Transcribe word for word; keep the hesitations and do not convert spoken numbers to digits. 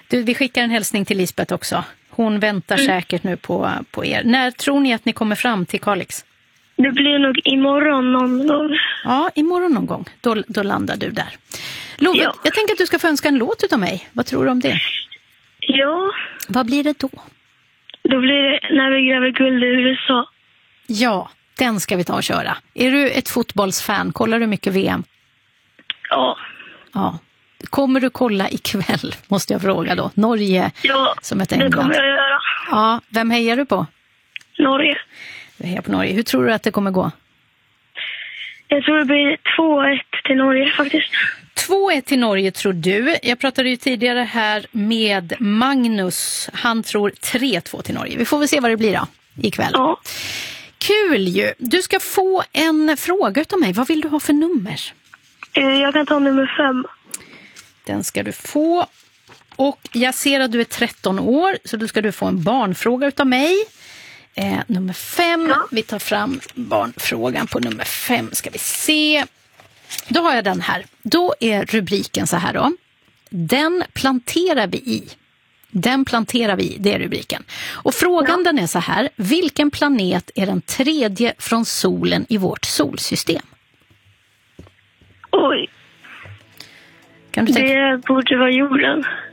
Du, vi skickar en hälsning till Lisbeth också. Hon väntar mm. säkert nu på, på er. När tror ni att ni kommer fram till Kalix? Det blir nog imorgon någon gång. Ja, imorgon någon gång. Då, då landar du där. Love, ja. Jag tänker att du ska få önska en låt utav mig. Vad tror du om det? Ja. Vad blir det då? Då blir det När vi gräver guld i U S A. Ja, den ska vi ta och köra. Är du ett fotbollsfan? Kollar du mycket V M? Ja. Ja. Kommer du kolla ikväll, måste jag fråga då? Norge ja, som ett England. Ja, det kommer jag göra. Ja, vem hejar du på? Norge. Du hejar på Norge. Hur tror du att det kommer gå? Jag tror det blir två ett till Norge faktiskt. två ett till Norge tror du. Jag pratade ju tidigare här med Magnus. Han tror tre två till Norge. Vi får väl se vad det blir då ikväll. Ja. Kul ju. Du ska få en fråga utav mig. Vad vill du ha för nummer? Jag kan ta nummer fem. Den ska du få. Och jag ser att du är tretton år, så då ska du få en barnfråga utav mig. Eh, nummer fem. Ja. Vi tar fram barnfrågan på nummer fem. Ska vi se. Då har jag den här. Då är rubriken så här då. Den planterar vi i. Den planterar vi i, det är rubriken. Och frågan ja. Den är så här. Vilken planet är den tredje från solen i vårt solsystem? Oj. Kan du tänka? Det borde vara jorden.